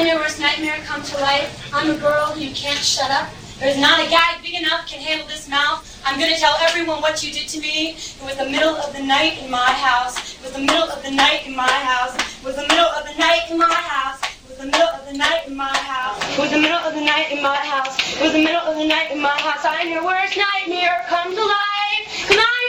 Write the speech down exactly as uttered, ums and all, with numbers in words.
I'm your worst nightmare come to life. I'm a girl who you can't shut up. There's not a guy big enough can handle this mouth. I'm gonna tell everyone what you did to me. It was the middle of the night in my house. It was the middle of the night in my house. It was the middle of the night in my house. It was the middle of the night in my house. It was the middle of the night in my house. It was the middle of the night in my house. I'm your worst nightmare come to life. Come on.